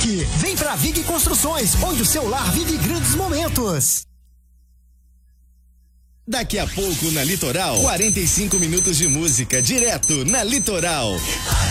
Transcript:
Vig. Vem pra Vig Construções, onde o seu lar vive grandes momentos. Daqui a pouco na Litoral, 45 minutos de música direto na Litoral.